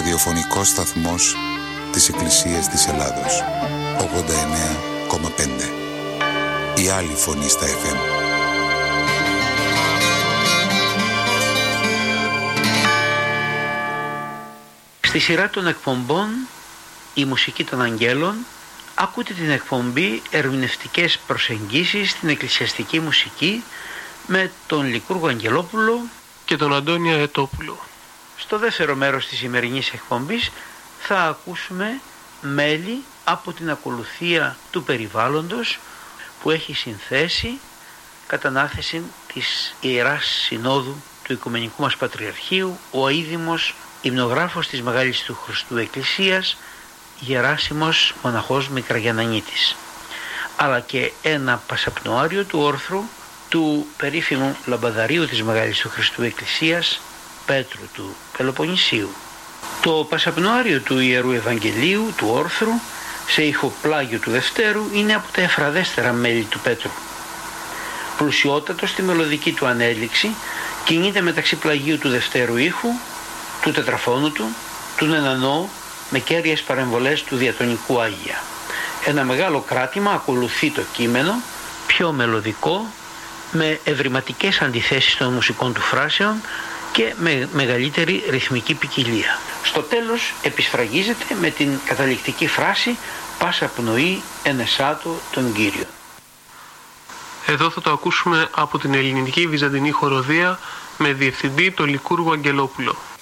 ραδιοφωνικός σταθμός της Εκκλησίας της Ελλάδος. 89,5. Η άλλη φωνή στα FM. Στη σειρά των εκπομπών «Η μουσική των αγγέλων» ακούτε την εκπομπή «Ερμηνευτικές προσεγγίσεις στην εκκλησιαστική μουσική» με τον Λικούργο Αγγελόπουλο και τον Αντώνη Αετόπουλο. Στο δεύτερο μέρος της σημερινής εκπομπής θα ακούσουμε μέλη από την ακολουθία του περιβάλλοντος που έχει συνθέσει κατά ανάθεση της Ιεράς Συνόδου του Οικουμενικού μας Πατριαρχείου ο αείδημος υμνογράφος της Μεγάλης του Χριστού Εκκλησίας Γεράσιμος Μοναχός Μικραγιαννανίτης, αλλά και ένα πασαπνοάριο του όρθρου του περίφημου λαμπαδαρίου της Μεγάλης του Χριστού Εκκλησίας Πέτρου του Πελοποννησίου. Το πασαπνοάριο του Ιερού Ευαγγελίου του όρθρου σε ηχοπλάγιο του Δευτέρου είναι από τα εφραδέστερα μέλη του Πέτρου. Πλουσιότατο στη μελωδική του ανέλυξη, κινείται μεταξύ πλαγίου του Δευτέρου ήχου, του τετραφώνου του νενανό με κέρυες παρεμβολές του διατονικού Άγια. Ένα μεγάλο κράτημα ακολουθεί το κείμενο, πιο μελωδικό, με ευρηματικές αντιθέσεις των μουσικών του φράσεων και με μεγαλύτερη ρυθμική ποικιλία. Στο τέλος επισφραγίζεται με την καταληκτική φράση «Πάσα πνοή ενεσάτω τον Κύριον». Εδώ θα το ακούσουμε από την ελληνική βυζαντινή χοροδία με διευθυντή τον Λικούργο Αγγελόπουλο.